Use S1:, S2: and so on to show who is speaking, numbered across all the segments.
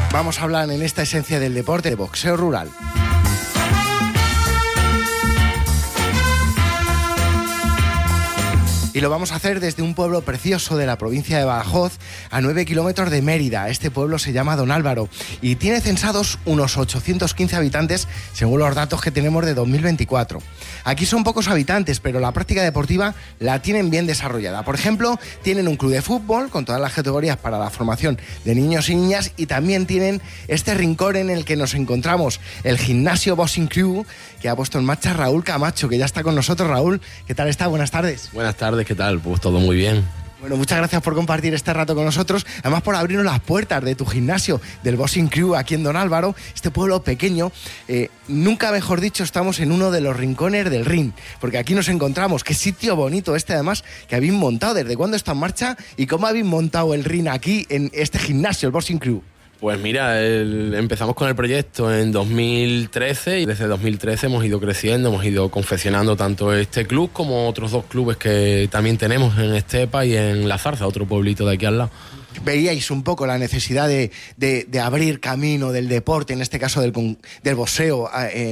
S1: Vamos a hablar en esta esencia del deporte de boxeo rural. Y lo vamos a hacer desde un pueblo precioso de la provincia de Badajoz, a 9 kilómetros de Mérida. Este pueblo se llama Don Álvaro y tiene censados unos 815 habitantes, según los datos que tenemos de 2024. Aquí son pocos habitantes, pero la práctica deportiva la tienen bien desarrollada. Por ejemplo, tienen un club de fútbol con todas las categorías para la formación de niños y niñas, y también tienen este rincón en el que nos encontramos, el gimnasio Boxing Crew, que ha puesto en marcha Raúl Camacho, que ya está con nosotros. Raúl, ¿qué tal está? Buenas tardes.
S2: Buenas tardes, ¿qué tal? Pues todo muy bien.
S1: Bueno, muchas gracias por compartir este rato con nosotros, además por abrirnos las puertas de tu gimnasio, del Boxing Crew, aquí en Don Álvaro, este pueblo pequeño. Nunca mejor dicho, estamos en uno de los rincones del ring, porque aquí nos encontramos. Qué sitio bonito este, además, que habéis montado. ¿Desde cuándo está en marcha y cómo habéis montado el ring aquí en este gimnasio, el Boxing Crew?
S2: Pues mira, empezamos con el proyecto en 2013 y desde 2013 hemos ido creciendo, hemos ido confeccionando tanto este club como otros dos clubes que también tenemos en Estepa y en La Zarza, otro pueblito de aquí al lado.
S1: Veíais un poco la necesidad de abrir camino del deporte, en este caso del boxeo,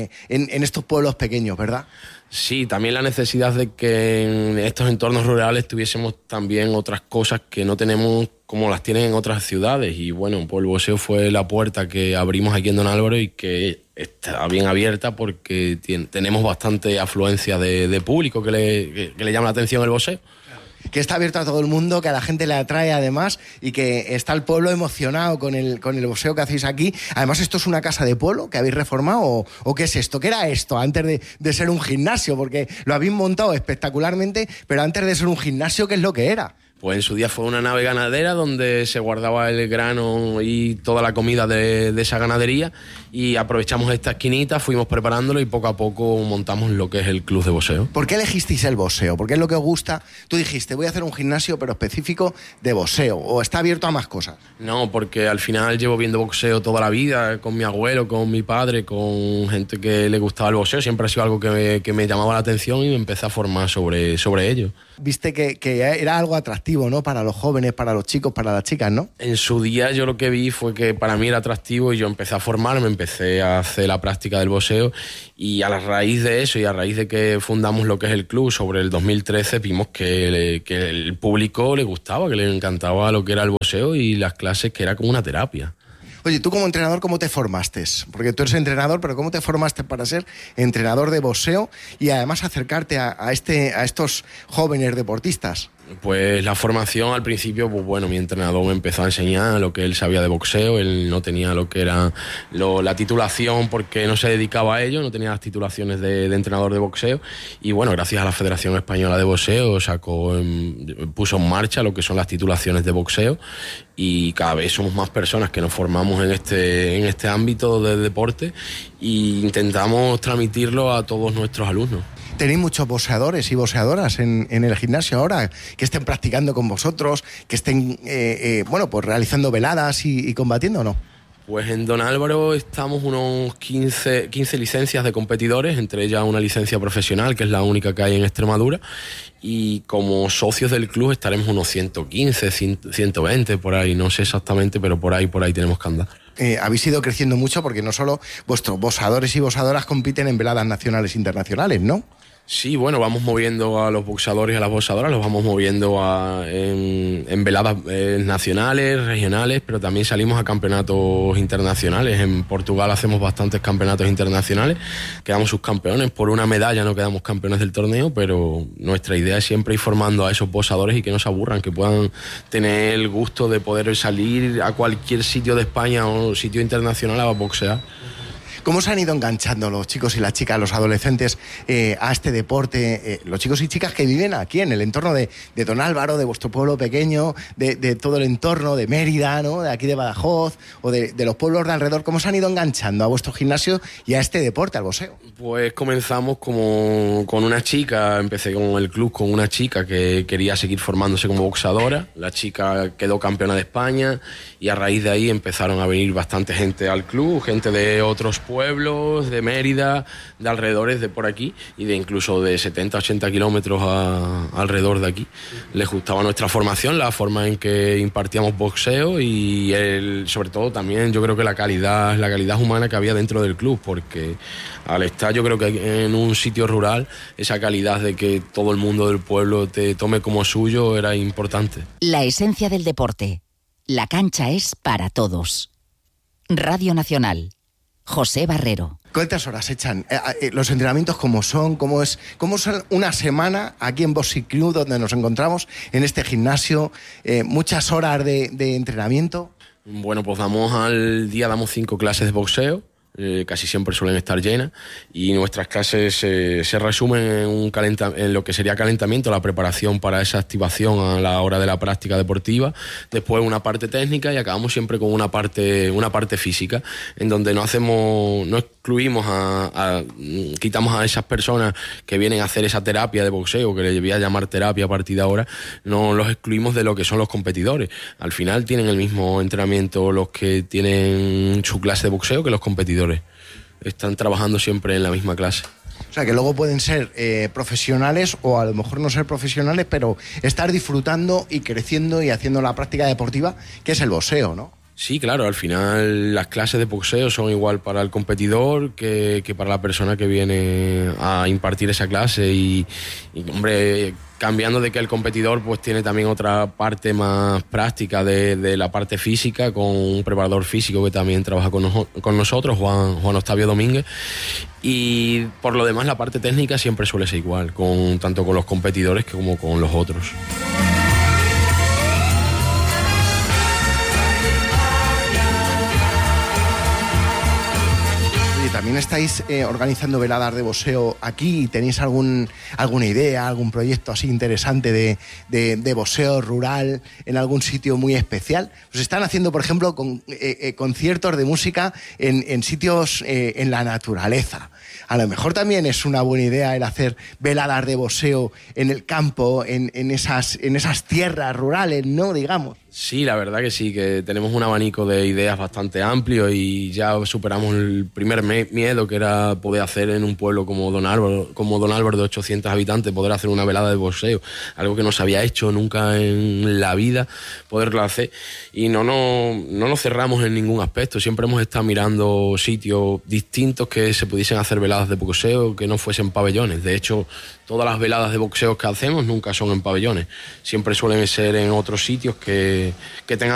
S1: en estos pueblos pequeños, ¿verdad?
S2: Sí, también la necesidad de que en estos entornos rurales tuviésemos también otras cosas que no tenemos como las tienen en otras ciudades. Y bueno, pues el boxeo fue la puerta que abrimos aquí en Don Álvaro y que está bien abierta porque tenemos bastante afluencia de público que le llama la atención el boxeo.
S1: Que está abierto a todo el mundo, que a la gente le atrae además y que está el pueblo emocionado con el boxeo que hacéis aquí. Además, ¿esto es una casa de pueblo que habéis reformado o qué es esto? ¿Qué era esto antes de ser un gimnasio? Porque lo habéis montado espectacularmente, pero antes de ser un gimnasio, ¿qué es lo que era?
S2: Pues en su día fue una nave ganadera donde se guardaba el grano y toda la comida de esa ganadería, y aprovechamos esta esquinita, fuimos preparándolo y poco a poco montamos lo que es el club de boxeo.
S1: ¿Por qué elegisteis el boxeo? ¿Por qué es lo que os gusta? Tú dijiste, voy a hacer un gimnasio pero específico de boxeo, ¿o está abierto a más cosas?
S2: No, porque al final llevo viendo boxeo toda la vida, con mi abuelo, con mi padre, con gente que le gustaba el boxeo. Siempre ha sido algo que me llamaba la atención y me empecé a formar sobre ello.
S1: Viste que era algo atractivo, ¿no? Para los jóvenes, para los chicos, para las chicas, ¿no?
S2: En su día yo lo que vi fue que para mí era atractivo y yo empecé a formarme, empecé a hacer la práctica del boxeo, y a la raíz de eso y a raíz de que fundamos lo que es el club sobre el 2013 vimos que el público le gustaba, que le encantaba lo que era el boxeo y las clases, que era como una terapia.
S1: Oye, tú como entrenador, ¿cómo te formaste? Porque tú eres entrenador, pero ¿cómo te formaste para ser entrenador de boxeo y además acercarte a estos jóvenes deportistas?
S2: Pues la formación al principio, pues bueno, mi entrenador me empezó a enseñar lo que él sabía de boxeo. Él no tenía lo que era la titulación porque no se dedicaba a ello, no tenía las titulaciones de entrenador de boxeo. Y bueno, gracias a la Federación Española de Boxeo puso en marcha lo que son las titulaciones de boxeo, y cada vez somos más personas que nos formamos en este ámbito de deporte e intentamos transmitirlo a todos nuestros alumnos.
S1: ¿Tenéis muchos boxeadores y boxeadoras en el gimnasio ahora que estén practicando con vosotros, que estén pues realizando veladas y combatiendo o no?
S2: Pues en Don Álvaro estamos unos 15 licencias de competidores, entre ellas una licencia profesional, que es la única que hay en Extremadura, y como socios del club estaremos unos 115, 120 por ahí, no sé exactamente, pero por ahí tenemos que andar.
S1: Habéis ido creciendo mucho porque no solo vuestros boxeadores y boxeadoras compiten en veladas nacionales e internacionales, ¿no?
S2: Sí, bueno, vamos moviendo a los boxeadores y a las boxeadoras, los vamos moviendo en veladas nacionales, regionales, pero también salimos a campeonatos internacionales. En Portugal hacemos bastantes campeonatos internacionales, quedamos subcampeones, por una medalla no quedamos campeones del torneo, pero nuestra idea es siempre ir formando a esos boxeadores y que no se aburran, que puedan tener el gusto de poder salir a cualquier sitio de España o sitio internacional a boxear.
S1: ¿Cómo se han ido enganchando los chicos y las chicas, los adolescentes, a este deporte? Los chicos y chicas que viven aquí en el entorno de Don Álvaro, de vuestro pueblo pequeño, de todo el entorno de Mérida, ¿no? De aquí de Badajoz o de los pueblos de alrededor. ¿Cómo se han ido enganchando a vuestro gimnasio y a este deporte, al boxeo?
S2: Pues comenzamos con una chica, empecé con el club con una chica que quería seguir formándose como boxeadora. La chica quedó campeona de España y a raíz de ahí empezaron a venir bastante gente al club, gente de otros pueblos pueblos, de Mérida, de alrededores de por aquí y de incluso de 70, 80 kilómetros alrededor de aquí. Les gustaba nuestra formación, la forma en que impartíamos boxeo y sobre todo también yo creo que la calidad humana que había dentro del club, porque al estar yo creo que en un sitio rural, esa calidad de que todo el mundo del pueblo te tome como suyo era importante.
S3: La esencia del deporte. La cancha es para todos. Radio Nacional. José Barrero.
S1: ¿Cuántas horas echan los entrenamientos? ¿Cómo son? ¿Cómo son una semana aquí en Boxing Crew, donde nos encontramos en este gimnasio? Muchas horas de entrenamiento.
S2: Bueno, pues al día damos 5 clases de boxeo. Casi siempre suelen estar llenas y nuestras clases se resumen en lo que sería calentamiento, la preparación para esa activación a la hora de la práctica deportiva, después una parte técnica y acabamos siempre con una parte física en donde no excluimos quitamos a esas personas que vienen a hacer esa terapia de boxeo, que le voy a llamar terapia a partir de ahora, no los excluimos de lo que son los competidores. Al final tienen el mismo entrenamiento los que tienen su clase de boxeo que los competidores. Están trabajando siempre en la misma clase.
S1: O sea, que luego pueden ser profesionales o a lo mejor no ser profesionales, pero estar disfrutando y creciendo y haciendo la práctica deportiva, que es el boxeo, ¿no?
S2: Sí, claro, al final las clases de boxeo son igual para el competidor que para la persona que viene a impartir esa clase y hombre, cambiando de que el competidor pues tiene también otra parte más práctica de la parte física, con un preparador físico que también trabaja con nosotros, Juan Octavio Domínguez, y por lo demás la parte técnica siempre suele ser igual, tanto con los competidores como con los otros.
S1: También estáis organizando veladas de boxeo aquí. ¿Tenéis alguna idea, algún proyecto así interesante de boxeo rural en algún sitio muy especial? Pues están haciendo, por ejemplo, conciertos de música en sitios en la naturaleza. A lo mejor también es una buena idea el hacer veladas de boxeo en el campo, en esas tierras rurales, ¿no? Digamos.
S2: Sí, la verdad que sí, que tenemos un abanico de ideas bastante amplio y ya superamos el primer miedo, que era poder hacer en un pueblo como Don Álvaro de 800 habitantes, poder hacer una velada de boxeo, algo que no se había hecho nunca en la vida, poderlo hacer. Y no nos cerramos en ningún aspecto, siempre hemos estado mirando sitios distintos que se pudiesen hacer veladas de boxeo, que no fuesen pabellones. De hecho, todas las veladas de boxeo que hacemos nunca son en pabellones, siempre suelen ser en otros sitios que tengan